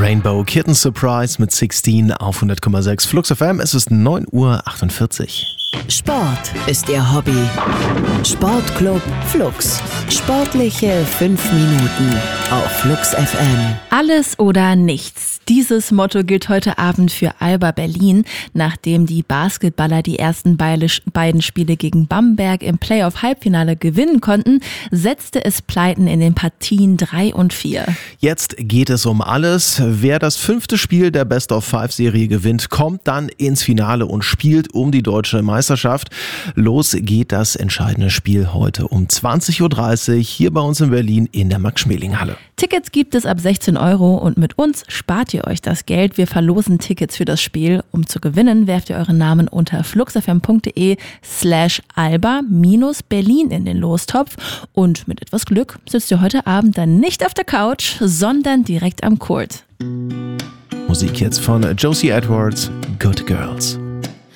Rainbow Kitten Surprise mit 16 auf 100,6 Flux FM. Es ist 9:48 Uhr. Sport ist Ihr Hobby. Sportclub Flux. Sportliche 5 Minuten auf Flux FM. Alles oder nichts. Dieses Motto gilt heute Abend für Alba Berlin. Nachdem die Basketballer die ersten beiden Spiele gegen Bamberg im Playoff-Halbfinale gewinnen konnten, setzte es Pleiten in den Partien 3 und 4. Jetzt geht es um alles. Wer das 5. Spiel der Best-of-5-Serie gewinnt, kommt dann ins Finale und spielt um die deutsche Meisterschaft. Los geht das entscheidende Spiel heute um 20:30 Uhr hier bei uns in Berlin in der Max-Schmeling-Halle. Tickets gibt es ab 16 € und mit uns spart ihr euch das Geld. Wir verlosen Tickets für das Spiel. Um zu gewinnen, werft ihr euren Namen unter fluxfm.de/alba-berlin in den Lostopf. Und mit etwas Glück sitzt ihr heute Abend dann nicht auf der Couch, sondern direkt am Court. Musik jetzt von Josie Edwards, Good Girls.